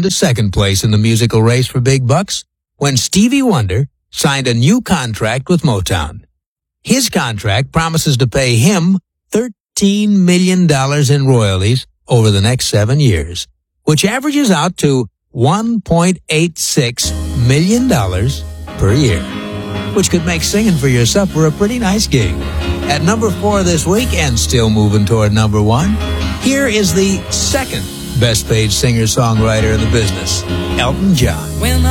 to second place in the musical race for big bucks when Stevie Wonder signed a new contract with Motown. His contract promises to pay him $13 million in royalties over the next 7 years, which averages out to $1.86 million per year, which could make singing for your supper a pretty nice gig. At number 4 this week, and still moving toward number 1, here is the second best-paid singer-songwriter in the business, Elton John. When